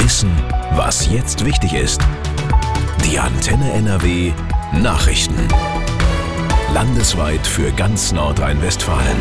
Wissen, was jetzt wichtig ist. Die Antenne NRW Nachrichten. Landesweit für ganz Nordrhein-Westfalen.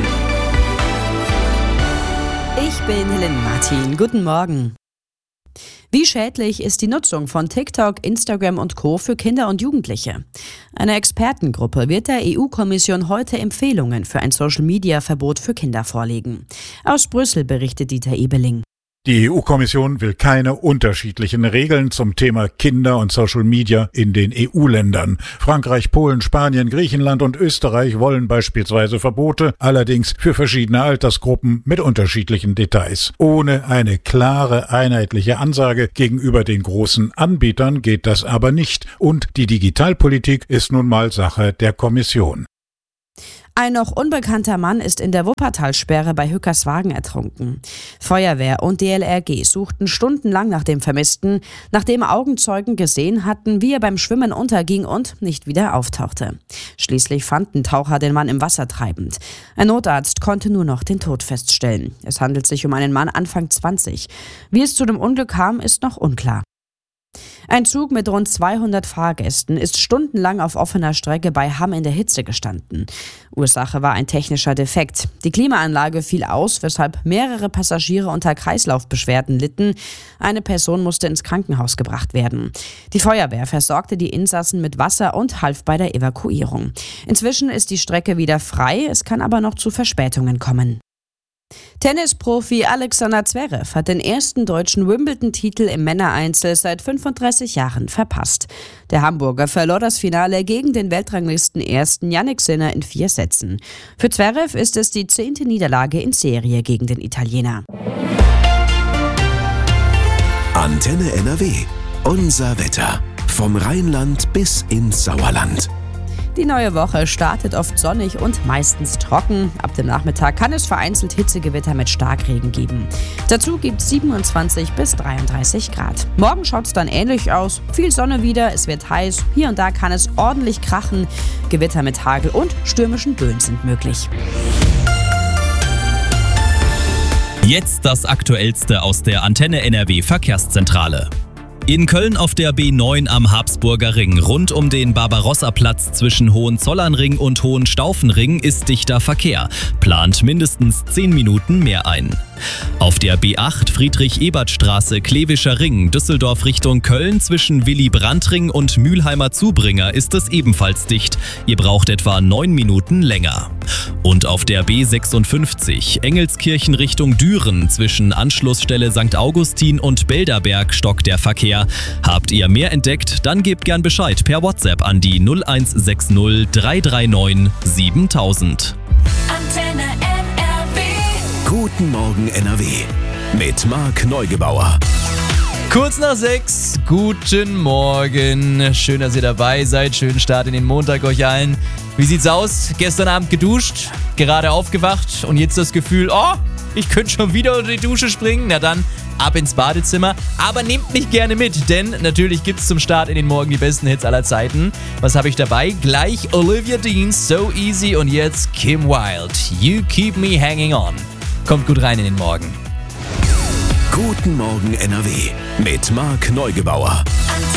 Ich bin Helene Martin. Guten Morgen. Wie schädlich ist die Nutzung von TikTok, Instagram und Co. für Kinder und Jugendliche? Eine Expertengruppe wird der EU-Kommission heute Empfehlungen für ein Social-Media-Verbot für Kinder vorlegen. Aus Brüssel berichtet Dieter Ebeling. Die EU-Kommission will keine unterschiedlichen Regeln zum Thema Kinder und Social Media in den EU-Ländern. Frankreich, Polen, Spanien, Griechenland und Österreich wollen beispielsweise Verbote, allerdings für verschiedene Altersgruppen mit unterschiedlichen Details. Ohne eine klare, einheitliche Ansage gegenüber den großen Anbietern geht das aber nicht. Und die Digitalpolitik ist nun mal Sache der Kommission. Ein noch unbekannter Mann ist in der Wuppertalsperre bei Hückerswagen ertrunken. Feuerwehr und DLRG suchten stundenlang nach dem Vermissten, nachdem Augenzeugen gesehen hatten, wie er beim Schwimmen unterging und nicht wieder auftauchte. Schließlich fanden Taucher den Mann im Wasser treibend. Ein Notarzt konnte nur noch den Tod feststellen. Es handelt sich um einen Mann Anfang 20. Wie es zu dem Unglück kam, ist noch unklar. Ein Zug mit rund 200 Fahrgästen ist stundenlang auf offener Strecke bei Hamm in der Hitze gestanden. Ursache war ein technischer Defekt. Die Klimaanlage fiel aus, weshalb mehrere Passagiere unter Kreislaufbeschwerden litten. Eine Person musste ins Krankenhaus gebracht werden. Die Feuerwehr versorgte die Insassen mit Wasser und half bei der Evakuierung. Inzwischen ist die Strecke wieder frei, es kann aber noch zu Verspätungen kommen. Tennisprofi Alexander Zverev hat den ersten deutschen Wimbledon-Titel im Männereinzel seit 35 Jahren verpasst. Der Hamburger verlor das Finale gegen den Weltranglisten-Ersten Jannik Sinner in 4 Sätzen. Für Zverev ist es die 10. Niederlage in Serie gegen den Italiener. Antenne NRW. Unser Wetter. Vom Rheinland bis ins Sauerland. Die neue Woche startet oft sonnig und meistens trocken. Ab dem Nachmittag kann es vereinzelt Hitzegewitter mit Starkregen geben. Dazu gibt es 27 bis 33 Grad. Morgen schaut es dann ähnlich aus. Viel Sonne wieder, es wird heiß. Hier und da kann es ordentlich krachen. Gewitter mit Hagel und stürmischen Böen sind möglich. Jetzt das Aktuellste aus der Antenne NRW Verkehrszentrale. In Köln auf der B9 am Habsburger Ring rund um den Barbarossa-Platz zwischen Hohenzollernring und Hohenstaufenring ist dichter Verkehr. Plant mindestens 10 Minuten mehr ein. Auf der B8 Friedrich-Ebert-Straße Klevischer Ring, Düsseldorf Richtung Köln zwischen Willy-Brandt-Ring und Mülheimer Zubringer ist es ebenfalls dicht. Ihr braucht etwa 9 Minuten länger. Und auf der B56 Engelskirchen Richtung Düren zwischen Anschlussstelle St. Augustin und Belderberg stockt der Verkehr. Habt ihr mehr entdeckt? Dann gebt gern Bescheid per WhatsApp an die 0160 339 7000. Antenne NRW. Guten Morgen NRW. Mit Marc Neugebauer. Kurz nach 6, guten Morgen. Schön, dass ihr dabei seid. Schönen Start in den Montag euch allen. Wie sieht's aus? Gestern Abend geduscht, gerade aufgewacht und jetzt das Gefühl, ich könnte schon wieder unter die Dusche springen. Na dann, ab ins Badezimmer. Aber nehmt mich gerne mit, denn natürlich gibt's zum Start in den Morgen die besten Hits aller Zeiten. Was habe ich dabei? Gleich Olivia Dean, So Easy und jetzt Kim Wilde, You Keep Me Hanging On. Kommt gut rein in den Morgen. Guten Morgen NRW mit Marc Neugebauer.